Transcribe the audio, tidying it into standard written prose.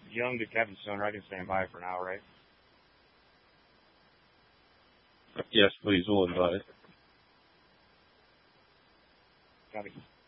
Young to Captain Stoner, I can stand by for now, right? Yes, please, we'll invite it. Copy.